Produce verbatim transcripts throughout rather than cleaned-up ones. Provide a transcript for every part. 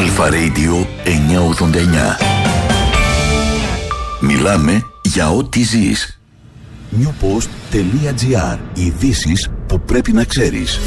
Αλφα Radio εννιακόσια ογδόντα εννιά. Μιλάμε για ό,τι ζεις. newpost.gr. Ειδήσεις που πρέπει να ξέρεις.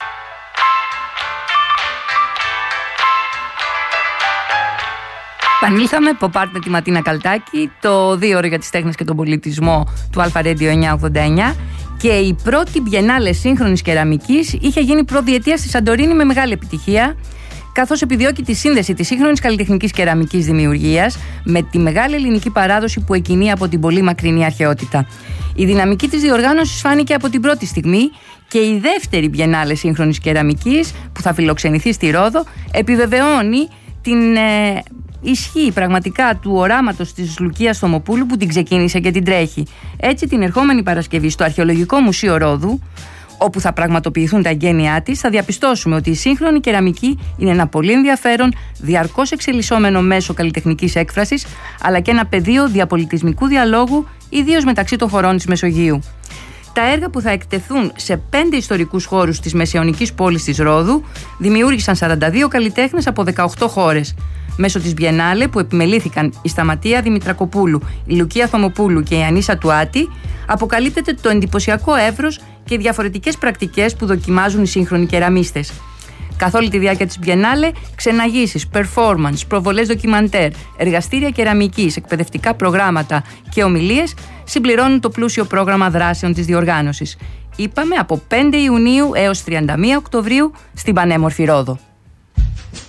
Πανήλθαμε, Pop Art με τη Ματίνα Καλτάκη, το δύο ώρο για τις τέχνες και τον πολιτισμό του Αλφα Radio εννιακόσια ογδόντα εννιά, και η πρώτη Biennale σύγχρονης κεραμικής είχε γίνει προδιετία στη Σαντορίνη με μεγάλη επιτυχία, καθώς επιδιώκει τη σύνδεση της σύγχρονης καλλιτεχνικής κεραμικής δημιουργίας με τη μεγάλη ελληνική παράδοση που εκκινεί από την πολύ μακρινή αρχαιότητα. Η δυναμική της διοργάνωσης φάνηκε από την πρώτη στιγμή και η δεύτερη Biennale σύγχρονης κεραμικής που θα φιλοξενηθεί στη Ρόδο επιβεβαιώνει την ε, ισχύ πραγματικά του οράματος της Λουκίας Θωμοπούλου που την ξεκίνησε και την τρέχει. Έτσι, την ερχόμενη Παρασκευή στο Αρχαιολογικό Μουσείο Ρόδου, όπου θα πραγματοποιηθούν τα εγγένειά της, θα διαπιστώσουμε ότι η σύγχρονη κεραμική είναι ένα πολύ ενδιαφέρον, διαρκώς εξελισσόμενο μέσο καλλιτεχνικής έκφρασης, αλλά και ένα πεδίο διαπολιτισμικού διαλόγου, ιδίως μεταξύ των χωρών της Μεσογείου. Τα έργα που θα εκτεθούν σε πέντε ιστορικούς χώρους της μεσαιωνικής πόλης της Ρόδου δημιούργησαν σαράντα δύο καλλιτέχνες από δεκαοκτώ χώρες. Μέσω της Biennale που επιμελήθηκαν η Σταματία Δημητρακοπούλου, η Λουκία Θωμοπούλου και η Ανίσα Τουάτη, αποκαλύπτεται το εντυπωσιακό εύρος και οι διαφορετικές πρακτικές που δοκιμάζουν οι σύγχρονοι κεραμίστες. Καθ' όλη τη διάρκεια της Biennale, ξεναγήσεις, performance, προβολές ντοκιμαντέρ, εργαστήρια κεραμικής, εκπαιδευτικά προγράμματα και ομιλίες συμπληρώνουν το πλούσιο πρόγραμμα δράσεων της διοργάνωσης. Είπαμε από πέντε Ιουνίου έως τριάντα μία Οκτωβρίου στην πανέμορφη Ρόδο.